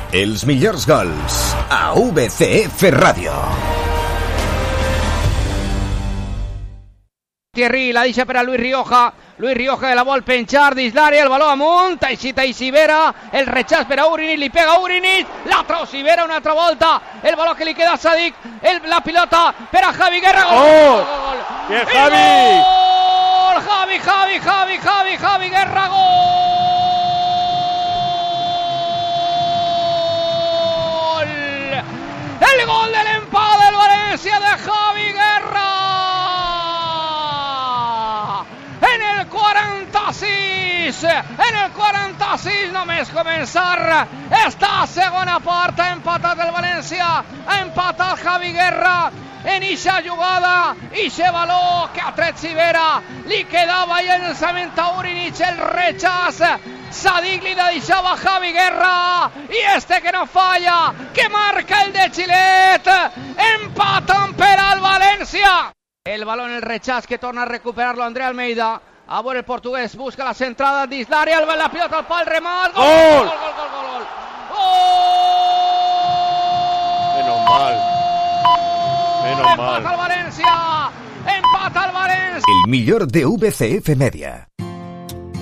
Els millors gols a VCF Ràdio. Thierry la deixa per a Luis Rioja que la vol penjar dins l'àrea, el baló amunt, Sivera, el rechaç per a Urinic, li pega Urinic, la trau Sivera una altra volta, el baló que li queda a Sadik, la pilota per a Javi Guerra, gol! ¡Bien, Javi! ¡Gol! Javi Guerra, gol! El gol del empate del Valencia de Javi Guerra. En el 46 només començar esta segona part, ha empatat el València, ha empatat Javi Guerra en ixa jugada, ixe baló que ha tret Sivera, li quedava i el llançament a Urinic, el rechaç, Sadik li deixava Javi Guerra, i este que no falla, que marca el de Xilet, empaten per al València. El baló en el rechaç que torna a recuperar-lo André Almeida. A veure el portuguès, busca la centrada dins l'àrea, la pilota al pal, remat, gol! Menos mal. Empata el València! El millor de VCF Media.